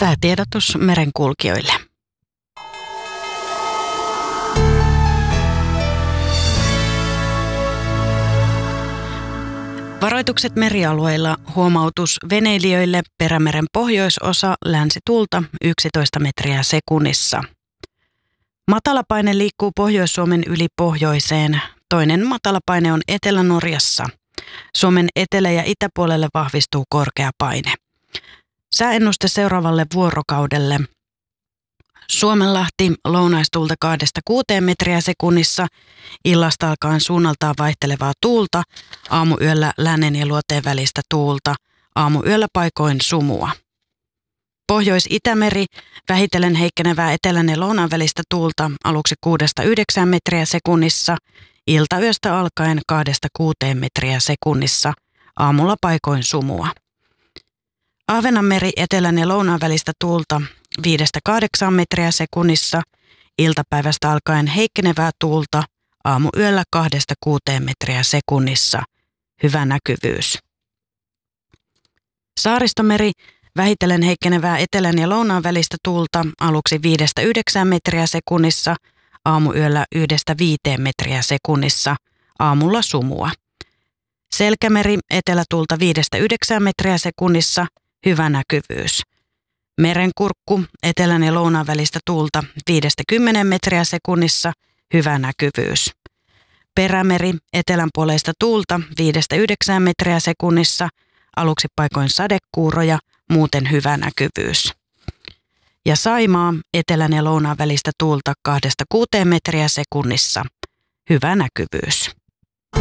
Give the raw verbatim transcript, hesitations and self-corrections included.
Säätiedotus merenkulkijoille. Varoitukset merialueilla, huomautus veneilijöille, Perämeren pohjoisosa, länsituulta yksitoista metriä sekunnissa. Matalapaine liikkuu Pohjois-Suomen yli pohjoiseen. Toinen matalapaine on Etelä-Norjassa. Suomen etelä- ja itäpuolelle vahvistuu korkea paine. Sääennuste seuraavalle vuorokaudelle. Suomenlahti lounaistuulta kahdesta kuuteen metriä sekunnissa, illasta alkaen suunnaltaan vaihtelevaa tuulta, aamuyöllä lännen ja luoteen välistä tuulta, aamuyöllä paikoin sumua. Pohjois-Itämeri, vähitellen heikkenevää etelän ja lounaan välistä tuulta, aluksi kuudesta yhdeksään metriä sekunnissa, iltayöstä alkaen kahdesta kuuteen metriä sekunnissa, aamulla paikoin sumua. Ahvenanmeri, etelän ja lounaan välistä tuulta, viidestä kahdeksaan metriä sekunnissa, iltapäivästä alkaen heikkenevää tuulta, aamuyöllä kahdesta kuuteen metriä sekunnissa, hyvä näkyvyys. Saaristomeri, vähitellen heikkenevää etelän ja lounaan välistä tuulta, aluksi viidestä yhdeksään metriä sekunnissa, aamuyöllä yhdestä viiteen metriä sekunnissa, aamulla sumua. Selkämeri, etelätuulta viidestä yhdeksään metriä sekunnissa, hyvä näkyvyys. Merenkurkku, etelän ja lounaan välistä tuulta viidestä kymmeneen metriä sekunnissa, hyvä näkyvyys. Perämeri, etelänpuoleista tuulta viidestä yhdeksään metriä sekunnissa, aluksi paikoin sadekuuroja, muuten hyvä näkyvyys. Ja Saimaa, etelän ja lounaan välistä tuulta kahdesta kuuteen metriä sekunnissa, hyvä näkyvyys.